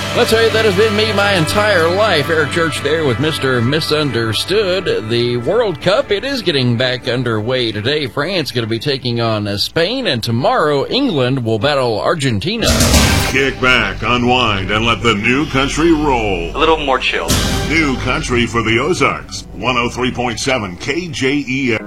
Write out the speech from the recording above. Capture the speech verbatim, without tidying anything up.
I'll tell you, that has been me my entire life. Eric Church there with Mister Misunderstood. The World Cup, it is getting back underway today. France going to be taking on uh, Spain, and tomorrow England will battle Argentina. Kick back, unwind, and let the new country roll. A little more chill. New country for the Ozarks. one oh three point seven K J E L.